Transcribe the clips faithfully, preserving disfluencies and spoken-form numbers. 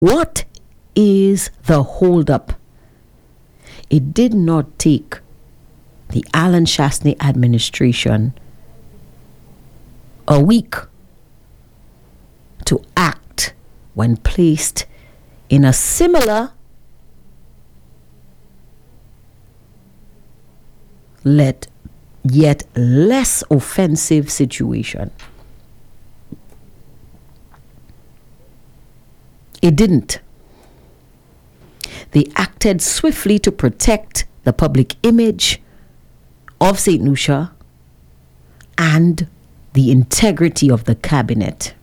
What is the holdup? It did not take the Alan Shastney administration a week to act when placed in a similar let yet less offensive situation. It didn't. They acted swiftly to protect the public image of Saint Lucia and the integrity of the cabinet.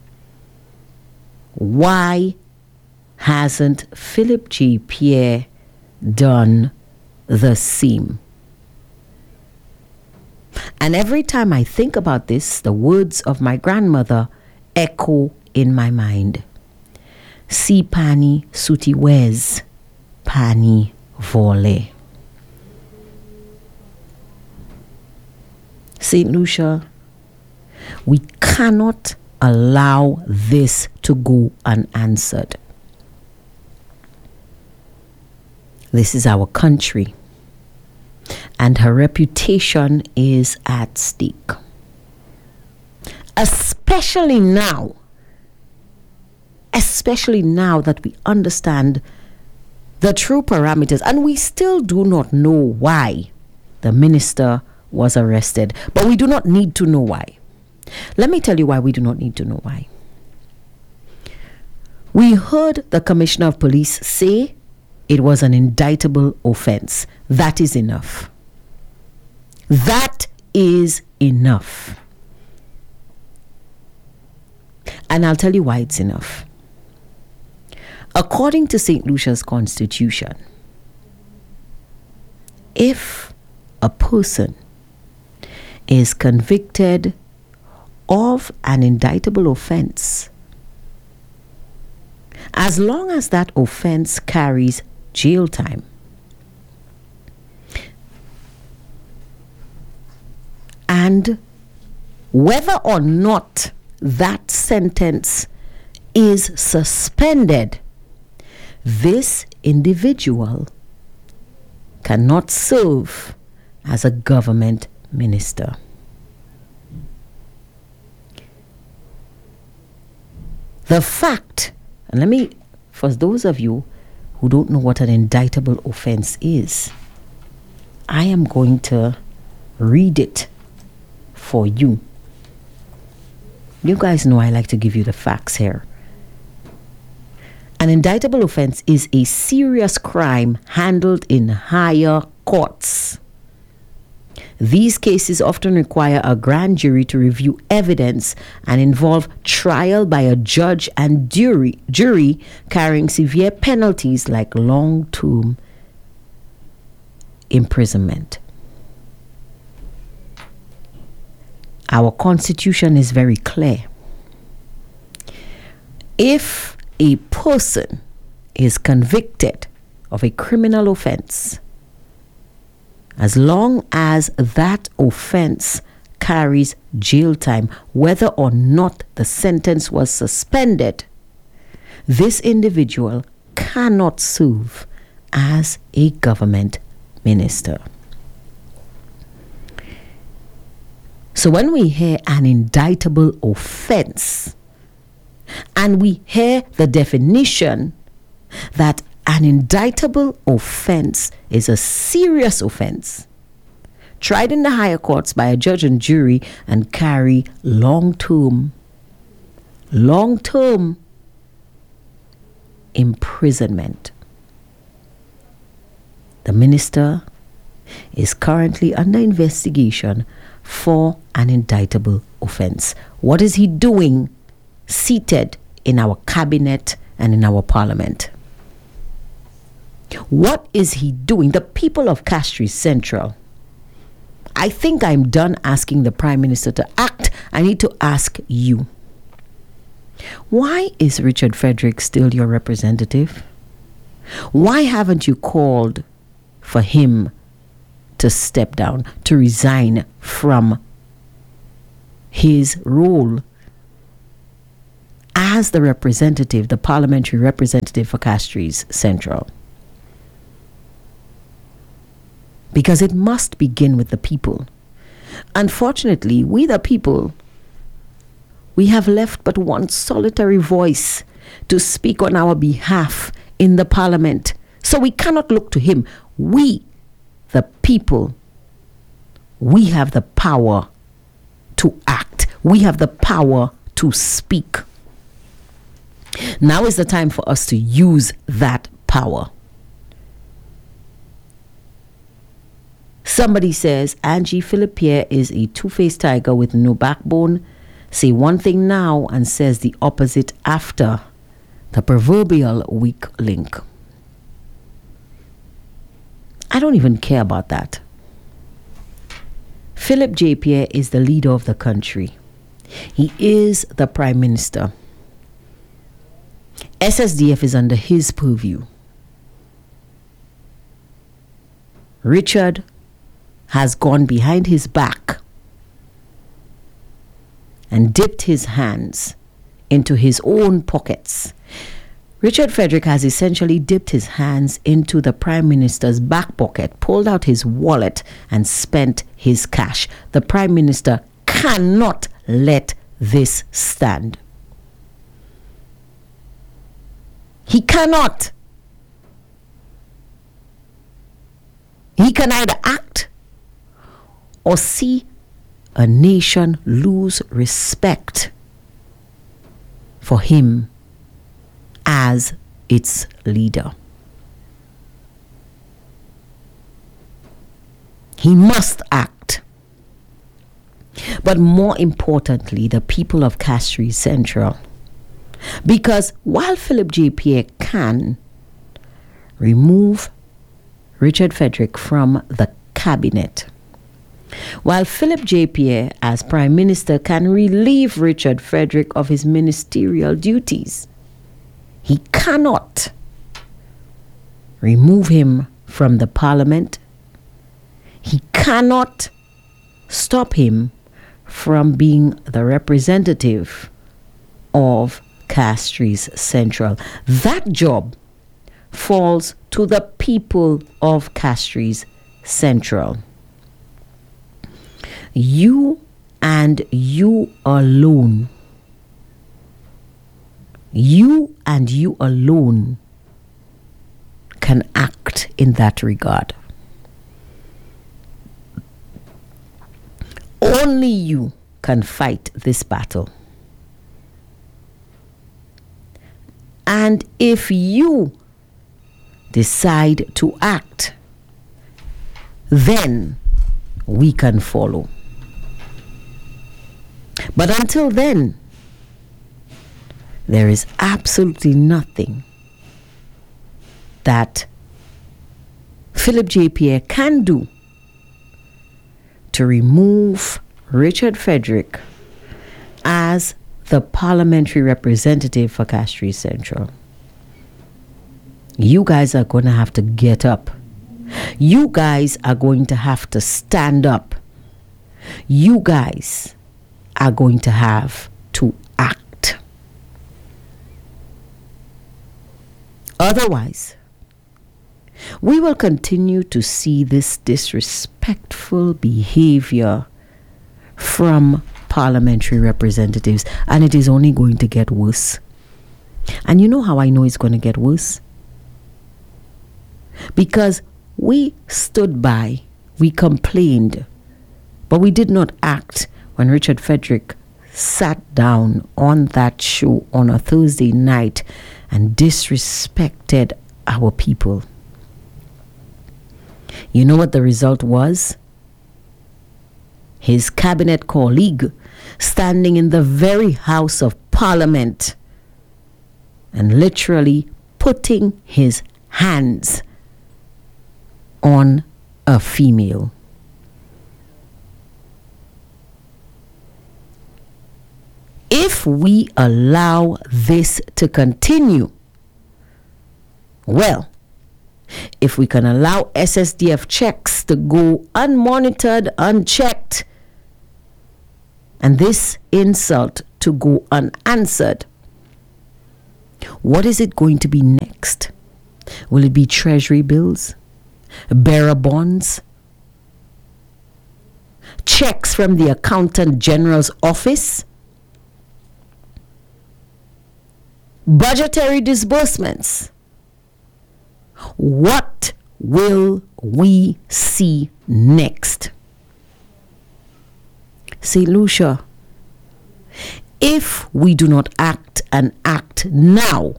Why hasn't Philip J. Pierre done the same? And every time I think about this, the words of my grandmother echo in my mind. Si pani suti wez, pani vole. Saint Lucia, we cannot allow this to go unanswered. This is our country, and her reputation is at stake. Especially now, especially now that we understand the true parameters, and we still do not know why the minister was arrested, but we do not need to know why. Let me tell you why we do not need to know why. We heard the Commissioner of Police say it was an indictable offense. That is enough. That is enough. And I'll tell you why it's enough. According to Saint Lucia's constitution, if a person is convicted of an indictable offense, as long as that offense carries jail time, and whether or not that sentence is suspended, this individual cannot serve as a government minister. The fact, and let me, for those of you who don't know what an indictable offense is, I am going to read it for you. You guys know I like to give you the facts here. An indictable offense is a serious crime handled in higher courts. These cases often require a grand jury to review evidence and involve trial by a judge and jury, jury carrying severe penalties like long-term imprisonment. Our Constitution is very clear. If a person is convicted of a criminal offense, as long as that offense carries jail time, whether or not the sentence was suspended, this individual cannot serve as a government minister. So when we hear an indictable offense, and we hear the definition that an indictable offense is a serious offense tried in the higher courts by a judge and jury and carry long-term, long-term imprisonment. The minister is currently under investigation for an indictable offense. What is he doing seated in our cabinet and in our parliament? What is he doing? The people of Castries Central. I think I'm done asking the Prime Minister to act. I need to ask you. Why is Richard Frederick still your representative? Why haven't you called for him to step down, to resign from his role as the representative, the parliamentary representative for Castries Central. Because it must begin with the people. Unfortunately, we the people, we have left but one solitary voice to speak on our behalf in the parliament. So we cannot look to him. We, the people, we have the power to act. We have the power to speak. Now is the time for us to use that power. Somebody says Angie Philippier is a two-faced tiger with no backbone. Say one thing now and says the opposite after. The proverbial weak link. I don't even care about that. Philip J. Pierre is the leader of the country. He is the prime minister. S S D F is under his purview. Richard has gone behind his back and dipped his hands into his own pockets. Richard Frederick has essentially dipped his hands into the Prime Minister's back pocket, pulled out his wallet and spent his cash. The Prime Minister cannot let this stand. He cannot. He can either act or see a nation lose respect for him as its leader. He must act. But more importantly, the people of Castries Central. Because while Philip J. Pierre can remove Richard Frederick from the cabinet, while Philip J. Pierre as Prime Minister can relieve Richard Frederick of his ministerial duties, he cannot remove him from the parliament. He cannot stop him from being the representative of Castries Central. That job falls to the people of Castries Central. You and you alone, you and you alone can act in that regard. Only you can fight this battle. And if you decide to act, then we can follow. But until then, there is absolutely nothing that Philip J. Pierre can do to remove Richard Frederick as the parliamentary representative for Castries Central. You guys are going to have to get up. You guys are going to have to stand up. You guys are going to have to act. Otherwise, we will continue to see this disrespectful behavior from parliamentary representatives, and it is only going to get worse. And you know how I know it's going to get worse? Because we stood by, we complained, but we did not act when Richard Frederick sat down on that show on a Thursday night and disrespected our people. You know what the result was? His cabinet colleague standing in the very House of Parliament and literally putting his hands on a female. If we allow this to continue, well, if we can allow S S D F checks to go unmonitored, unchecked, and this insult to go unanswered, What is it going to be next? Will it be treasury bills, bearer bonds, checks from the accountant general's office, budgetary disbursements? What will we see next? Saint Lucia, if we do not act and act now,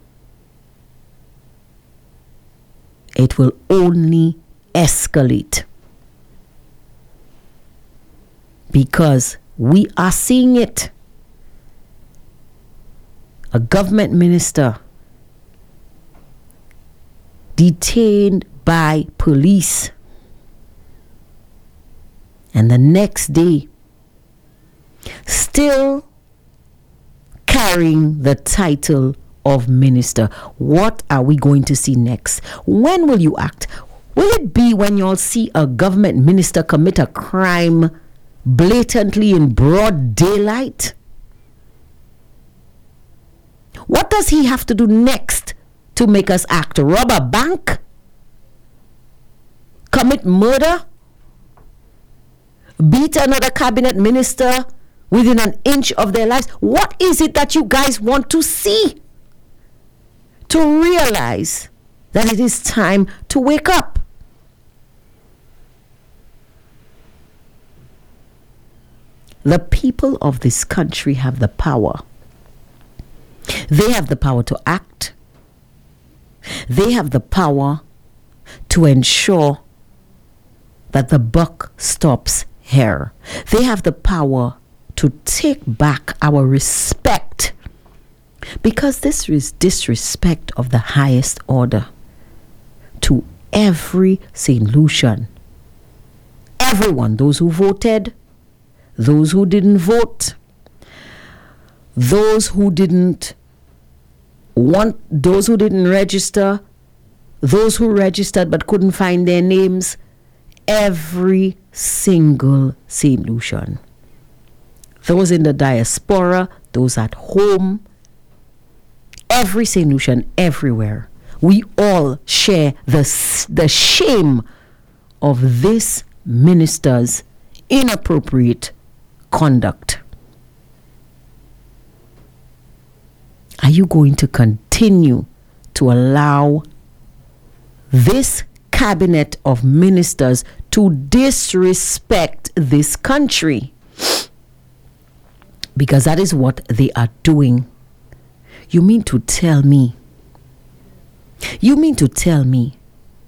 it will only escalate, because we are seeing it. A government minister detained by police, and the next day still carrying the title of minister. What are we going to see next? When will you act? Will it be when you'll see a government minister commit a crime blatantly in broad daylight? What does he have to do next to make us act? Rob a bank? Commit murder? Beat another cabinet minister within an inch of their lives? What is it that you guys want to see to realize that it is time to wake up? The people of this country have the power. They have the power to act. They have the power to ensure that the buck stops here. They have the power to take back our respect, because this is disrespect of the highest order to every Saint Lucian. Everyone, those who voted, those who didn't vote, those who didn't want, those who didn't register, those who registered but couldn't find their names, every single Saint Lucian. Those in the diaspora, those at home, every Saint Lucian everywhere. We all share the, the shame of this minister's inappropriate conduct. Are you going to continue to allow this cabinet of ministers to disrespect this country? Because that is what they are doing. You mean to tell me, you mean to tell me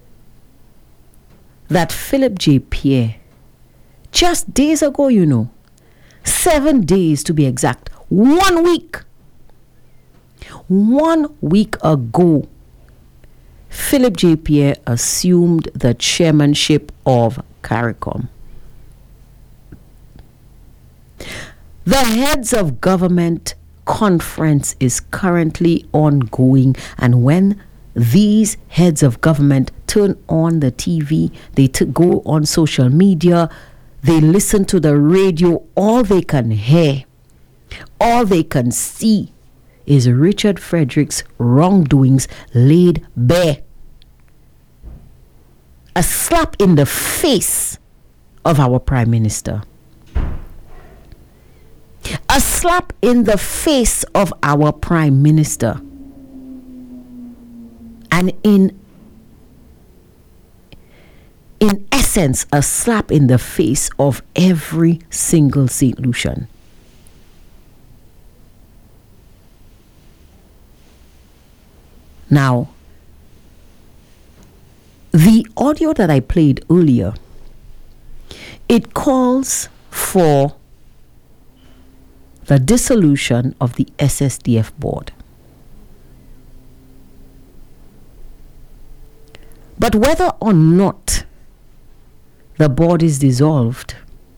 that Philip J. Pierre, just days ago, you know, seven days to be exact, one week, one week ago, Philip J. Pierre assumed the chairmanship of CARICOM. The heads of government conference is currently ongoing, and when these heads of government turn on the T V, they t- go on social media, they listen to the radio, all they can hear, all they can see is Richard Frederick's wrongdoings laid bare. A slap in the face of our Prime Minister. A slap in the face of our Prime Minister. And in in essence, a slap in the face of every single Saint Lucian. Now, the audio that I played earlier, it calls for the dissolution of the S S D F board. But whether or not the board is dissolved,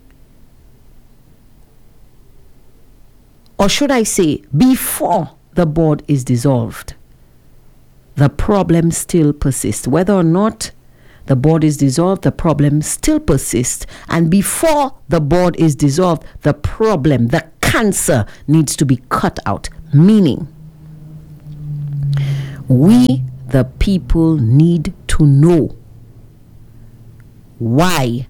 or should I say, before the board is dissolved, the problem still persists. Whether or not the board is dissolved, the problem still persists. And before the board is dissolved, the problem, the cancer needs to be cut out. Meaning, We, the people, need to know why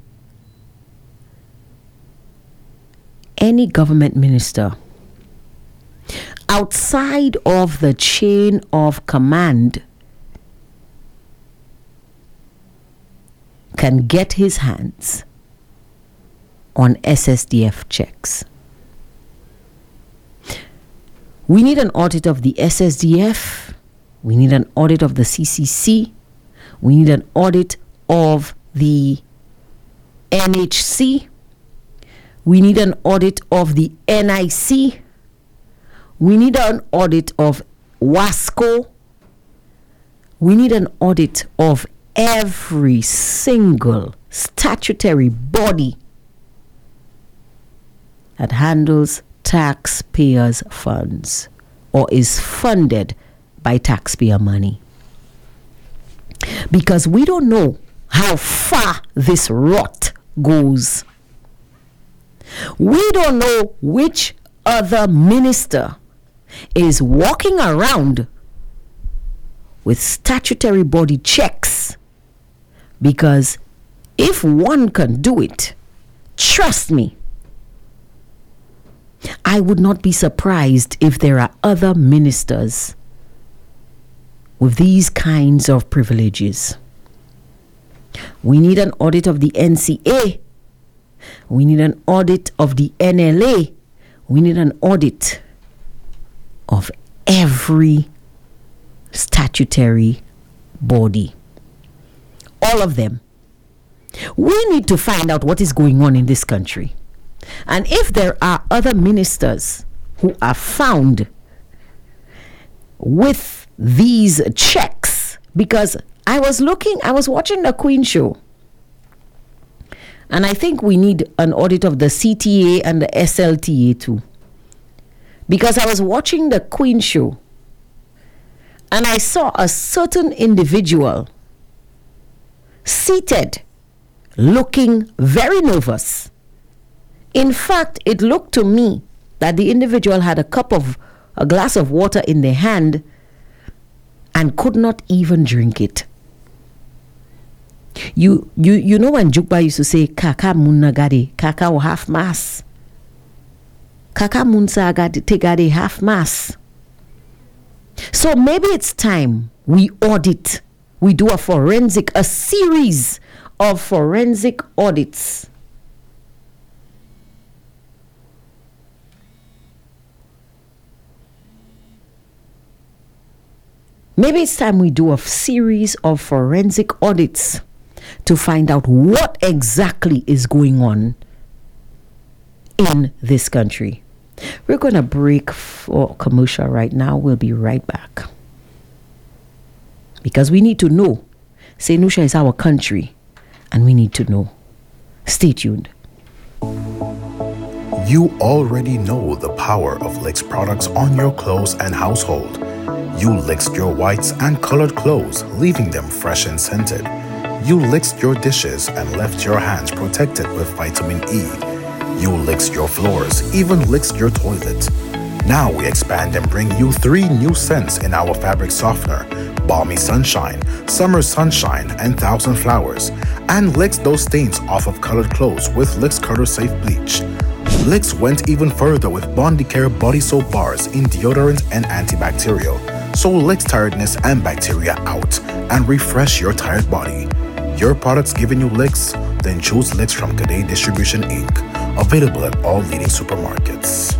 any government minister outside of the chain of command can get his hands on S S D F checks. We need an audit of the S S D F. We need an audit of the C C C. We need an audit of the N H C. We need an audit of the N I C. We need an audit of WASCO. We need an audit of every single statutory body that handles taxpayers' funds or is funded by taxpayer money. Because we don't know how far this rot goes. We don't know which other minister is walking around with statutory body checks, because if one can do it, trust me, I would not be surprised if there are other ministers with these kinds of privileges. We need an audit of the N C A. We need an audit of the N L A. We need an audit of every statutory body. All of them. We need to find out what is going on in this country. And if there are other ministers who are found with these checks, because I was looking, I was watching the Queen show, and I think we need an audit of the C T A and the S L T A too. Because I was watching the Queen show and I saw a certain individual seated looking very nervous. In fact, it looked to me that the individual had a cup of, a glass of water in their hand and could not even drink it. You you you know when Jukba used to say Kaka Munagade, Kaka or half mass. Kaka Munsagade Tegade half mass. So maybe it's time we audit, we do a forensic, a series of forensic audits. Maybe it's time we do a series of forensic audits to find out what exactly is going on in this country. We're going to break for commercial right now. We'll be right back. Because we need to know. Saint Lucia is our country, and we need to know. Stay tuned. You already know the power of Licks products on your clothes and household. You licked your whites and colored clothes, leaving them fresh and scented. You licked your dishes and left your hands protected with vitamin E. You licked your floors, even licked your toilet. Now we expand and bring you three new scents in our fabric softener: Balmy Sunshine, Summer Sunshine, and Thousand Flowers. And licks those stains off of colored clothes with Licks Cutter Safe Bleach. Licks went even further with Bondicare body soap bars in deodorant and antibacterial. So Licks tiredness and bacteria out and refresh your tired body. Your products giving you licks? Then choose Licks from Cadet Distribution Incorporated. Available at all leading supermarkets.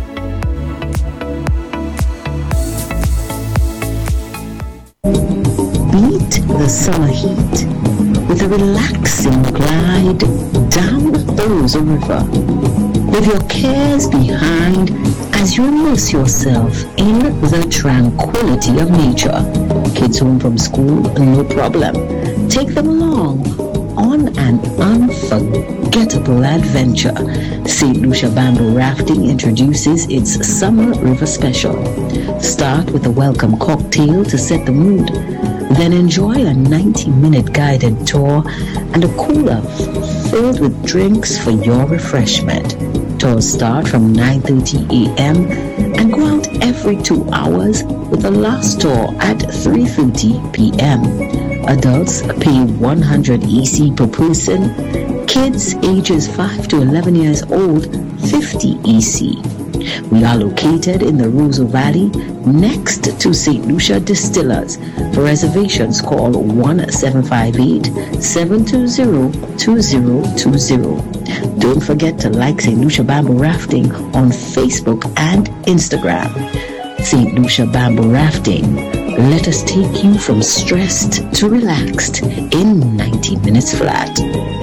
Beat the summer heat with a relaxing glide down the Ozo River. Leave your cares behind as you immerse yourself in the tranquility of nature. Kids home from school, no problem. Take them along on an unforgettable adventure. Saint Lucia Bamboo Rafting introduces its Summer River Special. Start with a welcome cocktail to set the mood. Then enjoy a ninety-minute guided tour and a cooler filled with drinks for your refreshment. Tours start from nine thirty a.m. and go out every every two hours with a last tour at three thirty p.m. Adults pay one hundred E C per person. Kids ages five to eleven years old, fifty E C. We are located in the Roseau Valley next to Saint Lucia Distillers. For reservations, call one seven five eight, seven two zero, two zero two zero. Don't forget to like Saint Lucia Bamboo Rafting on Facebook and Instagram. Saint Lucia Bamboo Rafting. Let us take you from stressed to relaxed in ninety minutes flat.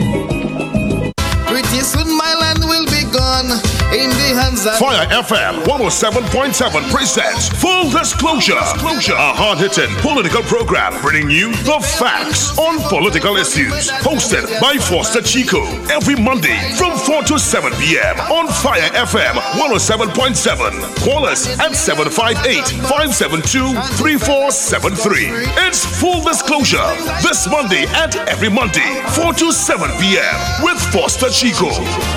Pretty soon my land will be gone in the hands of Fire F M one oh seven point seven presents Full Disclosure, a hard-hitting political program bringing you the facts on political issues. Hosted by Foster Chico every Monday from four to seven p.m. on Fire F M one oh seven point seven. Call us at seven five eight, five seven two, three four seven three. It's Full Disclosure this Monday and every Monday, four to seven p.m. with Foster Chico.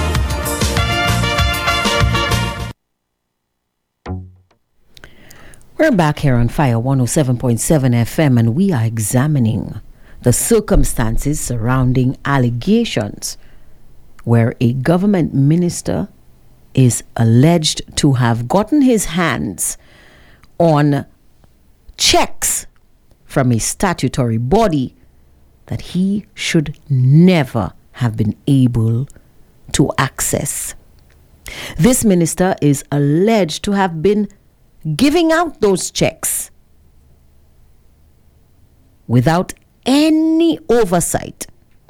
We're back here on Fire one oh seven point seven F M, and we are examining the circumstances surrounding allegations where a government minister is alleged to have gotten his hands on checks from a statutory body that he should never have been able to access. This minister is alleged to have been giving out those checks without any oversight.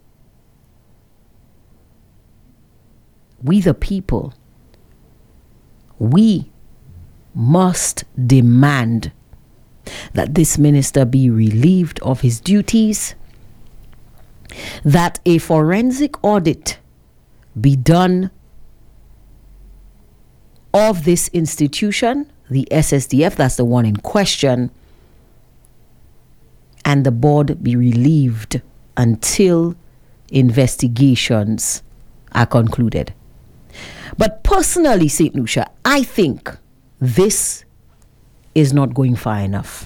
We the people, we must demand that this minister be relieved of his duties, that a forensic audit be done of this institution, the S S D F, that's the one in question, and the board be relieved until investigations are concluded. But personally, Saint Lucia, I think this is not going far enough.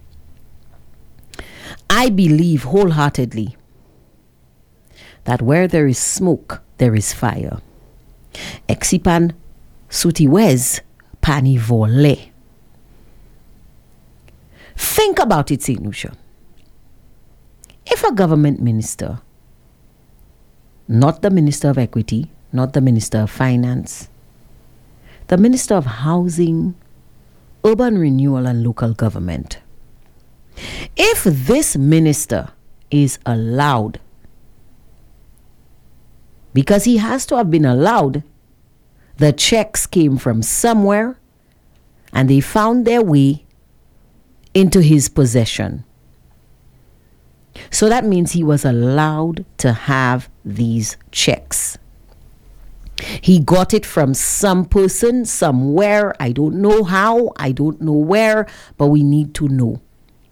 I believe wholeheartedly that where there is smoke, there is fire. Exipan sutiwez pani vole. Think about it, Saint Lucia. If a government minister, not the Minister of Equity, not the Minister of Finance, the Minister of Housing, Urban Renewal and Local Government, if this minister is allowed, because he has to have been allowed, the checks came from somewhere and they found their way into his possession. So that means he was allowed to have these checks. He got it from some person, somewhere. I don't know how, I don't know where, but we need to know.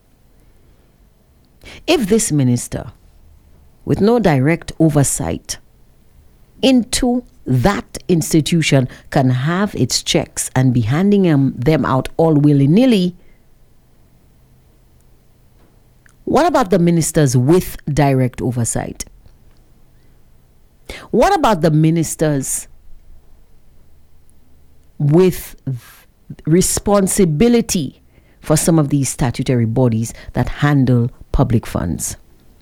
If this minister, with no direct oversight into that institution, can have its checks and be handing them, them out all willy-nilly, what about the ministers with direct oversight? What about the ministers with responsibility for some of these statutory bodies that handle public funds?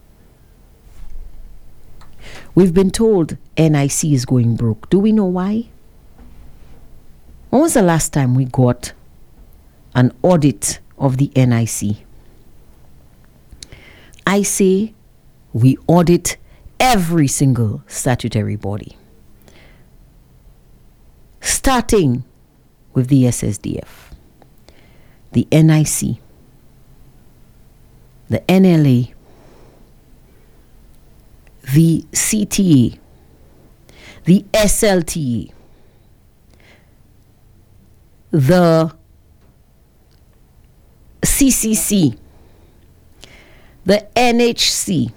We've been told N I C is going broke. Do we know why? When was the last time we got an audit of the N I C? I say we audit every single statutory body, starting with the S S D F, the N I C, the N L A, the C T A, the S L T A, the C C C, the N H C,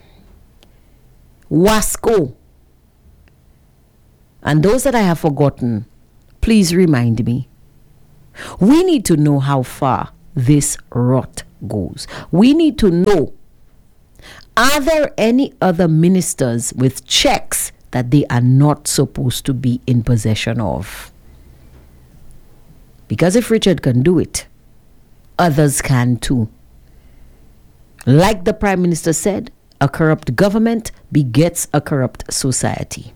WASCO, and those that I have forgotten, please remind me. We need to know how far this rot goes. We need to know, are there any other ministers with checks that they are not supposed to be in possession of? Because if Richard can do it, others can too. Like the Prime Minister said, a corrupt government begets a corrupt society.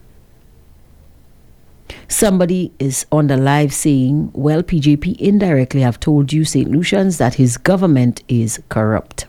Somebody is on the live saying, well, P J P indirectly have told you, Saint Lucians, that his government is corrupt.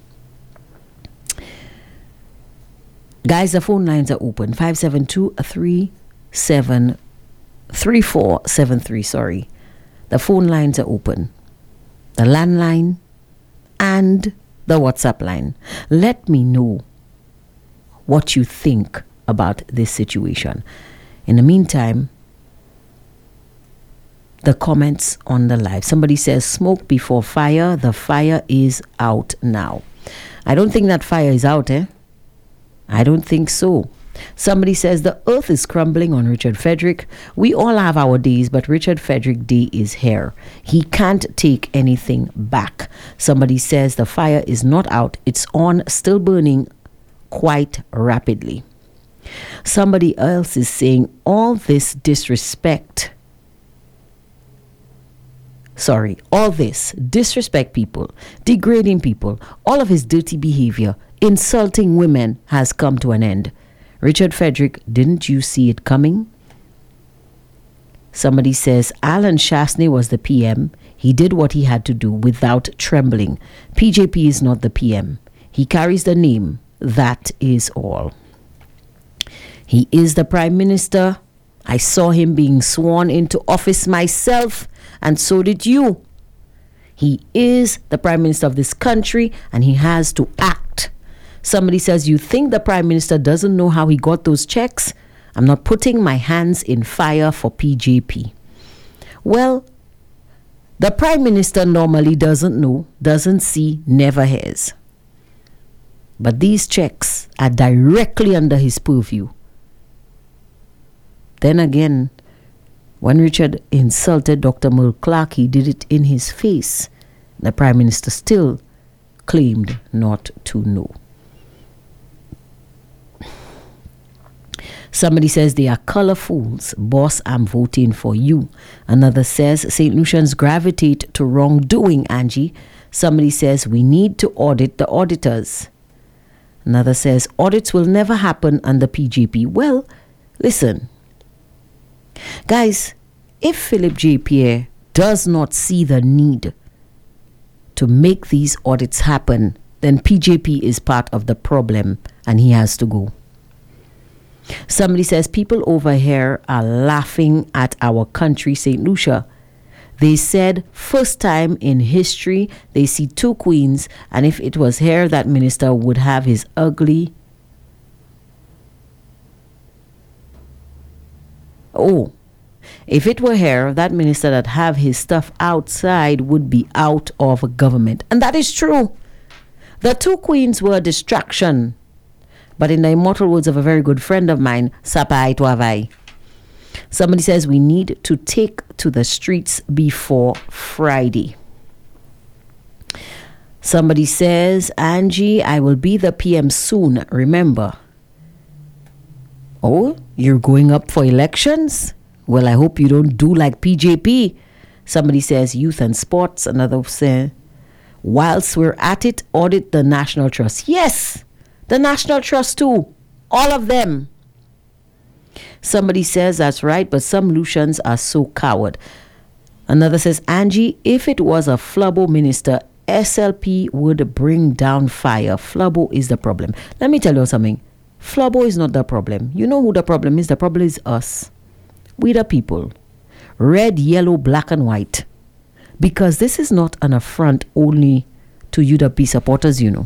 Guys, the phone lines are open. five seven two, three seven three four seven three. Sorry. The phone lines are open. The landline and the WhatsApp line. Let me know what you think about this situation. In the meantime, the comments on the live. Somebody says, smoke before fire. The fire is out now. I don't think that fire is out, eh? I don't think so. Somebody says, the earth is crumbling on Richard Frederick. We all have our days, but Richard Frederick Day is here. He can't take anything back. Somebody says, the fire is not out. It's on, still burning quite rapidly. Somebody else is saying, all this disrespect Sorry, all this disrespect people, degrading people, all of his dirty behavior, insulting women has come to an end. Richard Frederick, didn't you see it coming? Somebody says, Alan Shastney was the P M. He did what he had to do without trembling. P J P is not the P M. He carries the name. That is all. He is the Prime Minister. I saw him being sworn into office myself, and so did you. He is the Prime Minister of this country, and he has to act. Somebody says, you think the Prime Minister doesn't know how he got those checks? I'm not putting my hands in fire for P J P. Well, the Prime Minister normally doesn't know, doesn't see, never has. But these checks are directly under his purview. Then again, when Richard insulted Doctor Merle Clark, he did it in his face. The Prime Minister still claimed not to know. Somebody says they are color fools. Boss, I'm voting for you. Another says Saint Lucians gravitate to wrongdoing, Angie. Somebody says we need to audit the auditors. Another says audits will never happen under P J P. Well, listen. Guys, if Philip J. Pierre does not see the need to make these audits happen, then P J P is part of the problem and he has to go. Somebody says people over here are laughing at our country, Saint Lucia. They said first time in history they see two queens, and if it was here, that minister would have his ugly. Oh, if it were here, that minister that have his stuff outside would be out of government. And that is true. The two queens were a distraction. But in the immortal words of a very good friend of mine, Sapai Tuavai. Somebody says we need to take to the streets before Friday. Somebody says, Angie, I will be the P M soon. Remember. Oh, you're going up for elections? Well, I hope you don't do like P J P. Somebody says youth and sports. Another says, whilst we're at it, audit the National Trust. Yes, the National Trust too. All of them. Somebody says that's right, but some Lucians are so coward. Another says, Angie, if it was a Flubbo minister, S L P would bring down fire. Flubbo is the problem. Let me tell you something. Flubbo is not the problem. You know who the problem is? The problem is us. We the people. Red, yellow, black and white. Because this is not an affront only to U W P supporters, you know.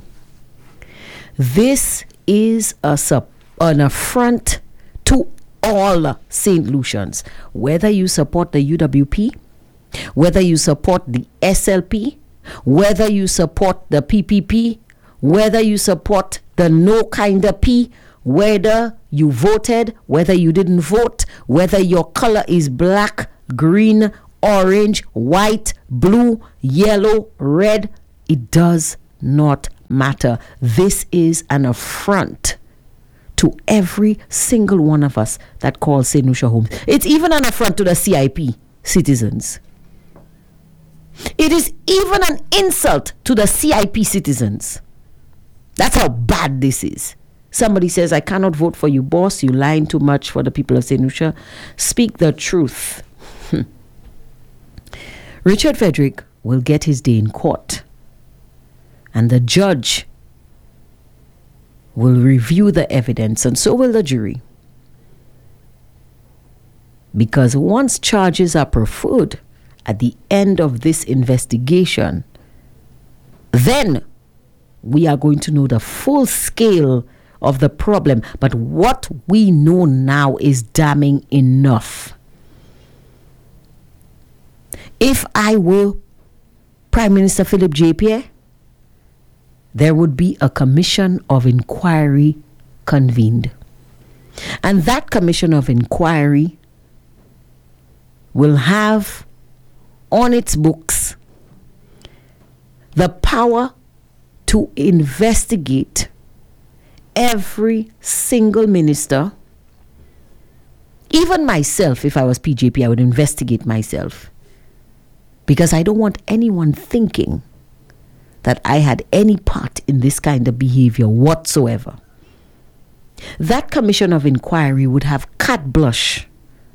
This is a sup- an affront to all Saint Lucians. Whether you support the U W P, whether you support the S L P, whether you support the P P P, whether you support the no kinda P, whether you voted, whether you didn't vote, whether your color is black, green, orange, white, blue, yellow, red. It does not matter. This is an affront to every single one of us that calls Saint Lucia home. It's even an affront to the C I P citizens. It is even an insult to the C I P citizens. That's how bad this is. Somebody says, I cannot vote for you, boss. You lying too much for the people of Saint Lucia. Speak the truth. Richard Frederick will get his day in court. And the judge will review the evidence, and so will the jury. Because once charges are preferred at the end of this investigation, then we are going to know the full scale of the problem. But what we know now is damning enough. If I were Prime Minister Philip J. Pierre, there would be a commission of inquiry convened. And that commission of inquiry will have on its books the power to investigate every single minister. Even myself, if I was P J P, I would investigate myself. Because I don't want anyone thinking that I had any part in this kind of behavior whatsoever. That commission of inquiry would have carte blanche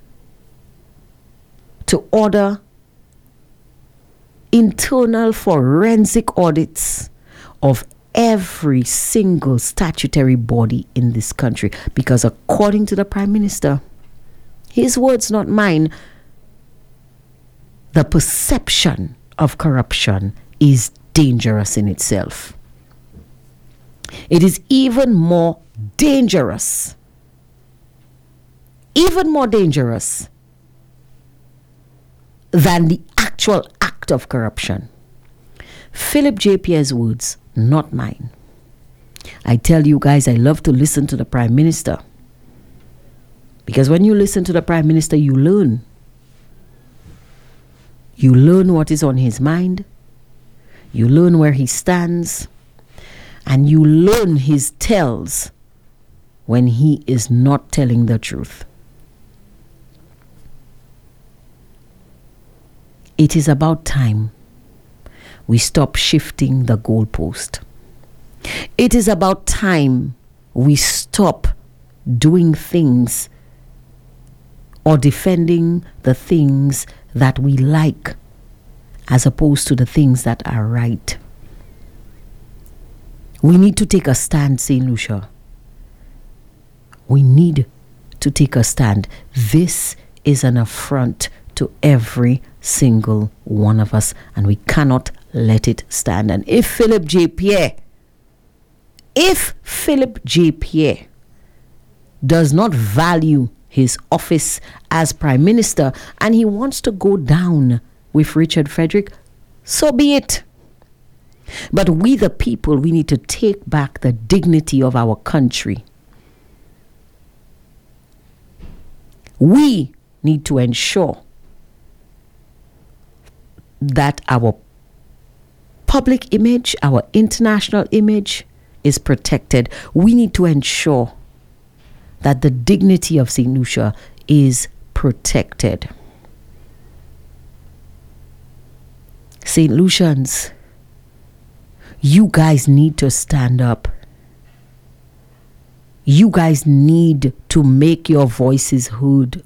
to order internal forensic audits of every single statutory body in this country. Because according to the Prime Minister, his words, not mine, the perception of corruption is dangerous in itself. It is even more dangerous, even more dangerous than the actual act of corruption. Philip J. Pierre's words, not mine. I tell you guys, I love to listen to the Prime Minister. Because when you listen to the Prime Minister, you learn. You learn what is on his mind. You learn where he stands. And you learn his tells when he is not telling the truth. It is about time we stop shifting the goalpost. It is about time we stop doing things or defending the things that we like as opposed to the things that are right. We need to take a stand, Saint Lucia. We need to take a stand. This is an affront to every single one of us, and we cannot let it stand. And if Philip J. Pierre, if Philip J. Pierre does not value his office as Prime Minister and he wants to go down with Richard Frederick, so be it. But we the people, we need to take back the dignity of our country. We need to ensure that our public image, our international image is protected. We need to ensure that the dignity of Saint Lucia is protected. Saint Lucians, you guys need to stand up. You guys need to make your voices heard.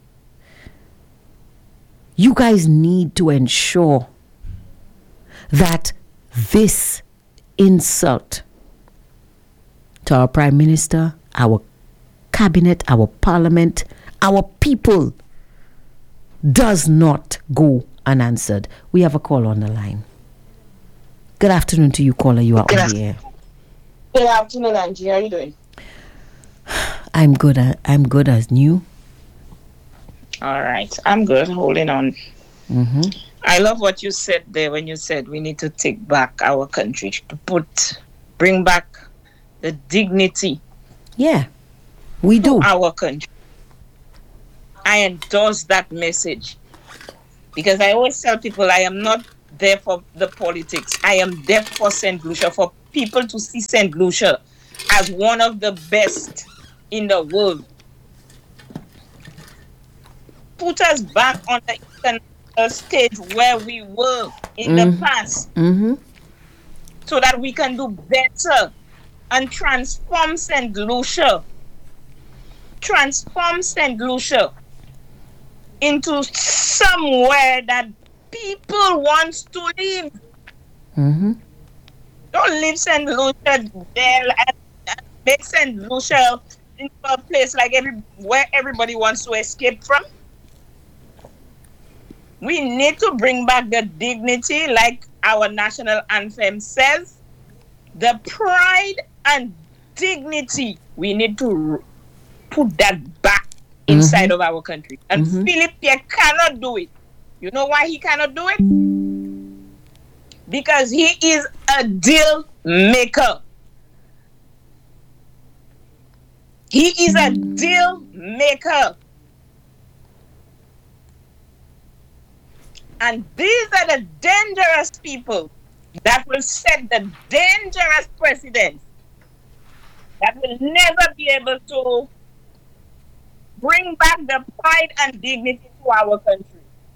You guys need to ensure that this insult to our Prime Minister, our cabinet, our parliament, our people does not go unanswered. We have a call on the line. Good afternoon to you, caller. You are on the air. Good afternoon, Angie. How are you doing? I'm good. uh, I'm good as new. All right. I'm good. Holding on. Mm-hmm. I love what you said there when you said we need to take back our country, to put, bring back the dignity. Yeah, we do. Our country. I endorse that message. Because I always tell people I am not there for the politics. I am there for Saint Lucia, for people to see Saint Lucia as one of the best in the world. Put us back on the international stage where we were in mm. the past. Mm-hmm. So that we can do better and transform Saint Lucia. Transform Saint Lucia into somewhere that people want to live. Mm-hmm. Don't leave Saint Lucia there and, and make Saint Lucia into a place like every where everybody wants to escape from. We need to bring back the dignity, like our national anthem says, the pride and dignity. We need to put that back inside mm-hmm. of our country. And mm-hmm. Philip Pierre cannot do it. You know why he cannot do it? Because he is a deal maker. He is a deal maker. And these are the dangerous people that will set the dangerous precedent that will never be able to bring back the pride and dignity to our country.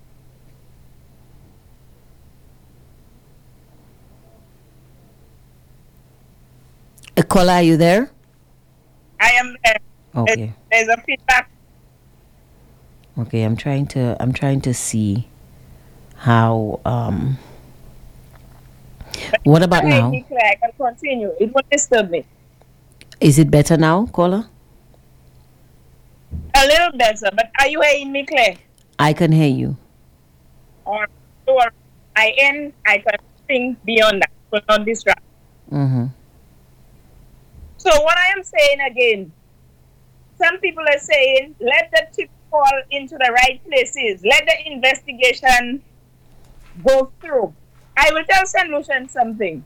Kola, are you there? I am there. Okay. There's, there's a feedback. Okay, I'm trying to I'm trying to see how um but what about now? Me, Claire, I can continue. It won't disturb me. Is it better now, Kola? A little better, but are you hearing me, Claire? I can hear you. Or, or I end, I can think beyond that, but not distract. Mm-hmm. So what I am saying again, some people are saying, let the tip fall into the right places. Let the investigation go through. I will tell Saint Lucian something.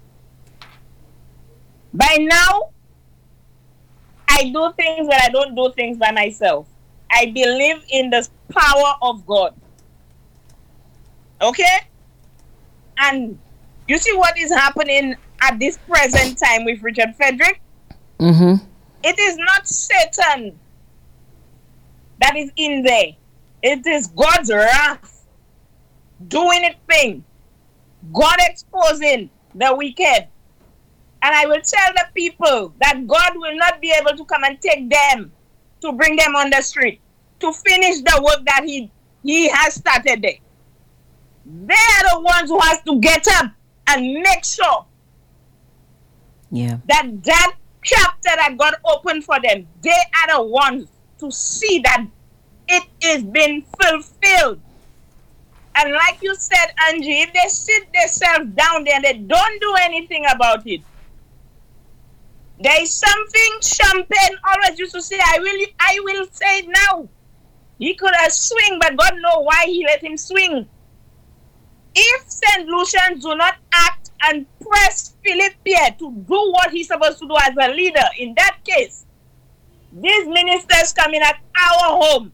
By now, I do things, but I don't do things by myself. I believe in the power of God. Okay? And you see what is happening at this present time with Richard Frederick? Mm-hmm. It is not Satan that is in there. It is God's wrath doing its thing. God exposing the wicked. And I will tell the people that God will not be able to come and take them to bring them on the street to finish the work that he, he has started there. They are the ones who has to get up and make sure yeah. that that chapter that God opened for them, they are the ones to see that it is being fulfilled. And like you said, Angie, if they sit themselves down there and they don't do anything about it, there is something Champagne always used to say, I will I will say it now. He could have swing, but God knows why he let him swing. If Saint Lucian do not act and press Philip Pierre to do what he's supposed to do as a leader, in that case, these ministers coming at our home,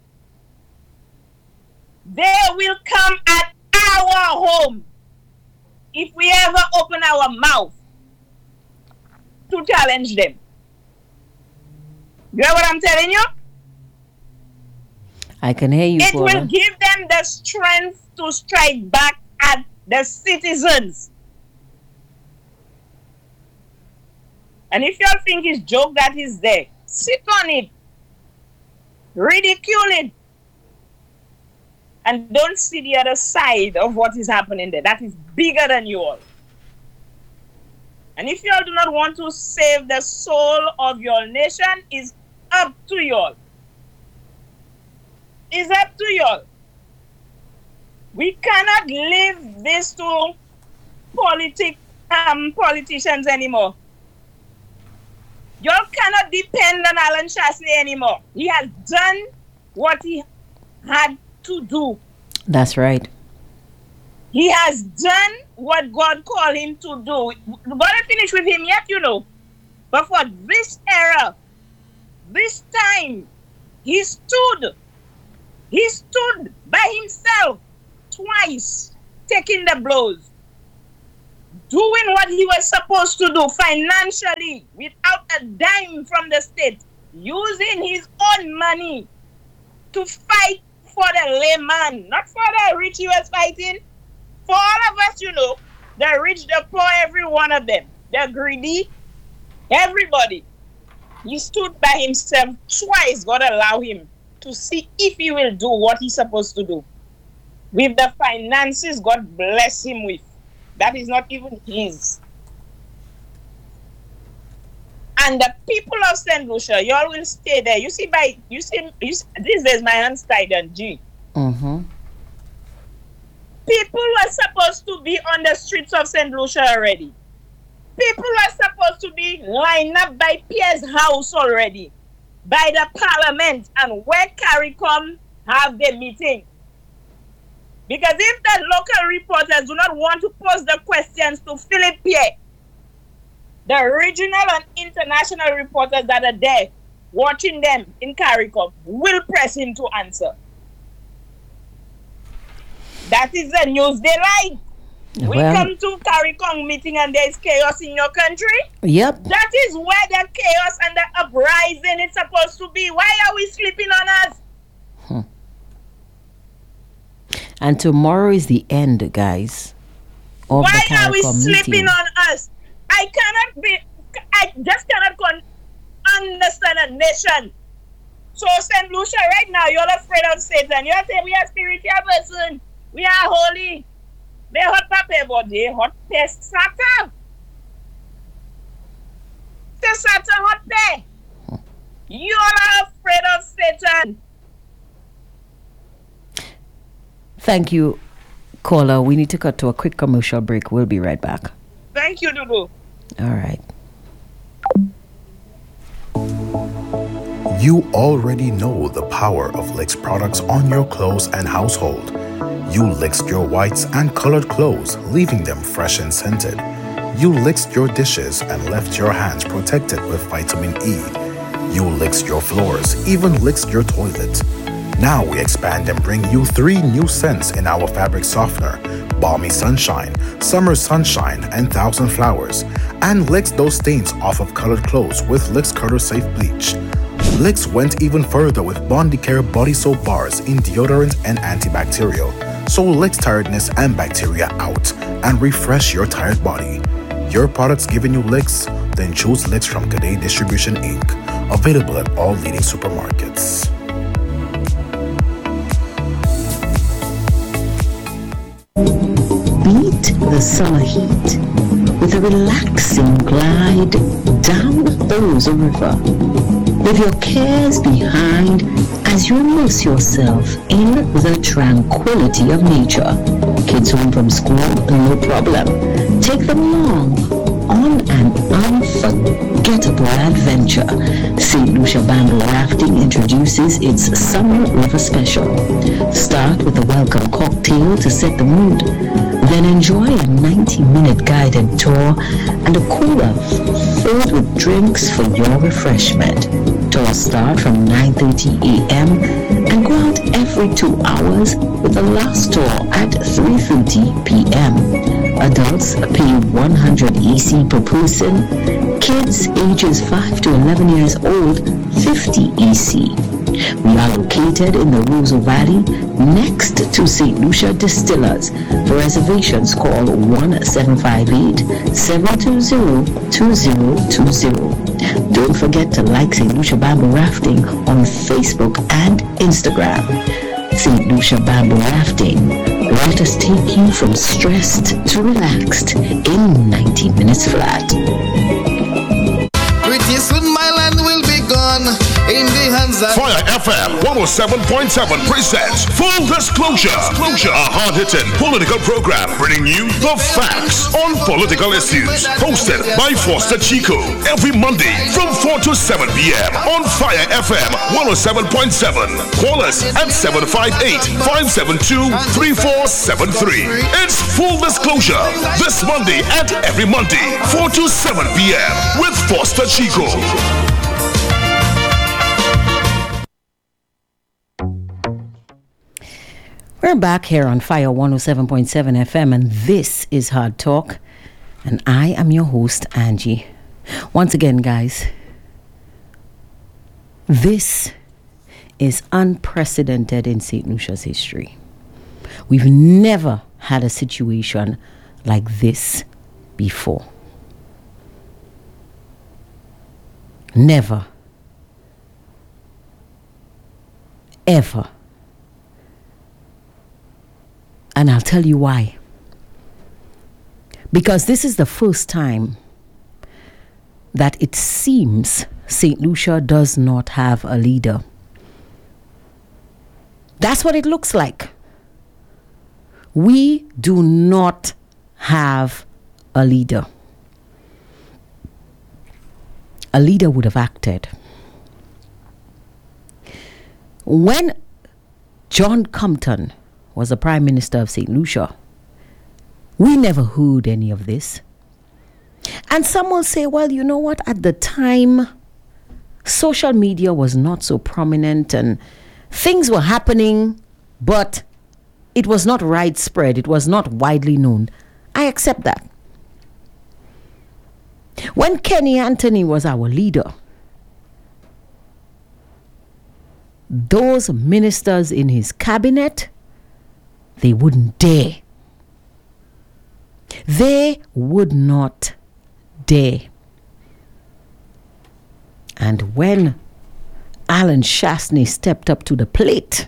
they will come at our home if we ever open our mouth to challenge them. You know what I'm telling you? I can hear you. It Paula. will give them the strength to strike back at the citizens. And if you all think it's joke that is there, sit on it, ridicule it, and don't see the other side of what is happening there. That is bigger than you all. And if you all do not want to save the soul of your nation, it's up to you all. It's up to you all. We cannot leave this to politic, um, politicians anymore. You all cannot depend on Alan Chasley anymore. He has done what he had to do. That's right. He has done what God called him to do. God ain't finished with him yet, you know. But for this era, this time, he stood. He stood by himself twice taking the blows, doing what he was supposed to do financially without a dime from the state, using his own money to fight for the layman, not for the rich he was fighting. For all of us, you know, the rich, the poor, every one of them, the greedy, everybody. He stood by himself twice. God allow him to see if he will do what he's supposed to do. With the finances God bless him with. That is not even his. And the people of Saint Lucia, y'all will stay there. You see, by you see, you see this is my hands tied on G. Mm-hmm. People were supposed to be on the streets of Saint Lucia already. People were supposed to be lined up by Pierre's house already, by the parliament, and where CARICOM have the meeting. Because if the local reporters do not want to pose the questions to Philip Pierre, the regional and international reporters that are there watching them in CARICOM will press him to answer. That is the news they like. Well, we come to CARICOM meeting and there is chaos in your country. Yep. That is where the chaos and the uprising is supposed to be. Why are we sleeping on us? Hmm. And tomorrow is the end, guys. Of Why the are we CARICOM sleeping meeting. on us? I cannot be, I just cannot con- understand a nation. So Saint Lucia right now, you're afraid of Satan. You're saying we are spiritual person. We are holy. They hot paper, but they hot test Satan. The Satan hot there. You are afraid of Satan. Thank you, caller. We need to cut to a quick commercial break. We'll be right back. Thank you, Dudu. All right. You already know the power of Licks products on your clothes and household. You licked your whites and colored clothes, leaving them fresh and scented. You licked your dishes and left your hands protected with vitamin E. You licked your floors, even licked your toilet. Now we expand and bring you three new scents in our fabric softener: Balmy Sunshine, Summer Sunshine, and Thousand Flowers. And licks those stains off of colored clothes with Licks Cutter Safe Bleach. Licks went even further with Bondicare body soap bars in deodorant and antibacterial. So Licks tiredness and bacteria out and refresh your tired body. Your products giving you licks? Then choose Licks from Cadet Distribution Incorporated. Available at all leading supermarkets. Beat the summer heat with a relaxing glide down the Rosa River. Leave your cares behind as you immerse yourself in the tranquility of nature. Kids home from school, no problem. Take them along on an unforgettable adventure. Saint Lucia Bamboo Rafting introduces its Summer River Special. Start with a welcome cocktail to set the mood. Then enjoy a ninety-minute guided tour and a cooler filled with drinks for your refreshment. Tours start from nine thirty a.m. and go out every two hours with the last tour at three thirty p.m. Adults pay one hundred E C per person. Kids ages five to eleven years old, fifty E C. We are located in the Roseau Valley, next to Saint Lucia Distillers. For reservations, call one seven five eight, seven two zero, two zero two zero. Don't forget to like Saint Lucia Bamboo Rafting on Facebook and Instagram. Saint Lucia Bamboo Rafting. Let us take you from stressed to relaxed in ninety minutes flat. Pretty soon my land will be gone in the hands of Fire F M one oh seven point seven presents Full Disclosure, a hard-hitting political program bringing you the facts on political issues. Hosted by Foster Chico every Monday from four to seven p.m. on Fire F M one oh seven point seven. Call us at seven five eight, five seven two, three four seven three. It's Full Disclosure this Monday and every Monday, four to seven p.m. with Foster Chico. We're back here on Fire one oh seven point seven F M, and this is Hard Talk, and I am your host, Angie. Once again, guys, this is unprecedented in Saint Lucia's history. We've never had a situation like this before. Never. Ever. And I'll tell you why. Because this is the first time that it seems Saint Lucia does not have a leader. That's what it looks like. We do not have a leader. A leader would have acted. When John Compton was the Prime Minister of Saint Lucia, we never heard any of this. And some will say, well, you know what? At the time, social media was not so prominent and things were happening, but it was not widespread. It was not widely known. I accept that. When Kenny Anthony was our leader, those ministers in his cabinet, they wouldn't dare. They would not dare. And when Alan Shastney stepped up to the plate,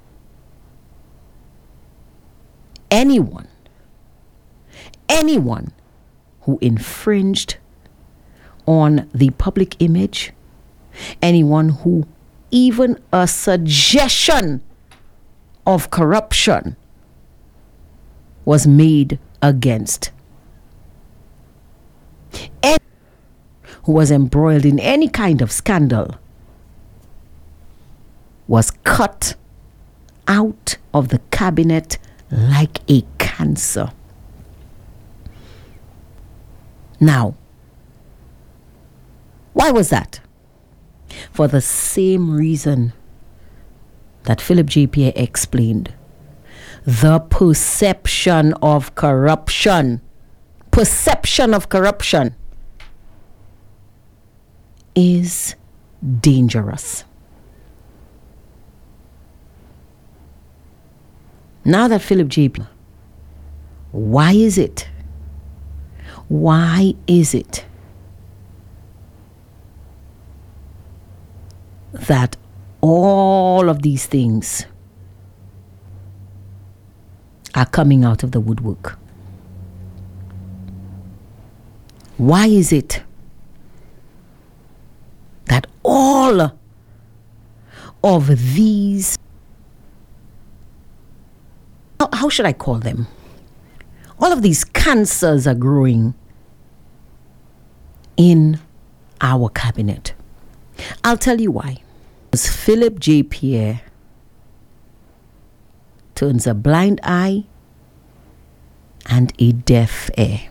anyone, anyone who infringed on the public image, anyone who even a suggestion of corruption was made against, anyone who was embroiled in any kind of scandal was cut out of the cabinet like a cancer. Now, why was that? For the same reason that Philip J. Pierre explained. The perception of corruption. Perception of corruption is dangerous. Now that Philip J. Pierre, why is it? Why is it that all of these things are coming out of the woodwork? Why is it that all of these, how, how should I call them? All of these cancers are growing in our cabinet. I'll tell you why. Because Philip J. Pierre turns a blind eye and a deaf ear.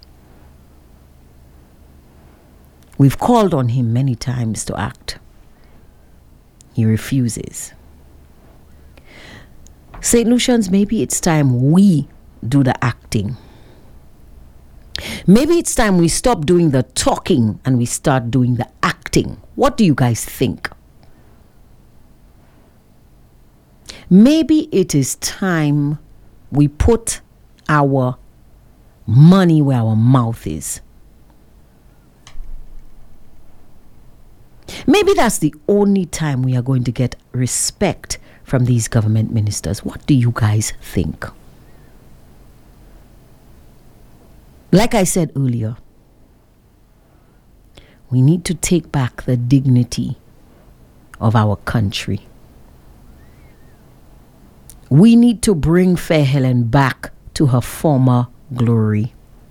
We've called on him many times to act. He refuses. Saint Lucians, maybe it's time we do the acting. Maybe it's time we stop doing the talking and we start doing the acting. What do you guys think? Maybe it is time we put our money where our mouth is. Maybe that's the only time we are going to get respect from these government ministers. What do you guys think? Like I said earlier, we need to take back the dignity of our country. We need to bring Fair Helen back to her former glory.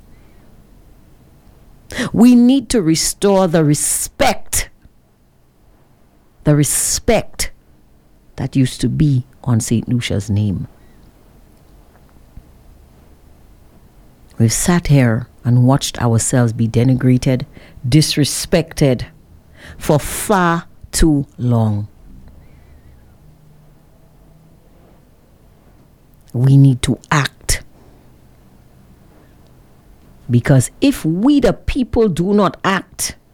We need to restore the respect, the respect that used to be on Saint Lucia's name. We've sat here and watched ourselves be denigrated, disrespected for far too long. we need to act. Because if we the people do not act,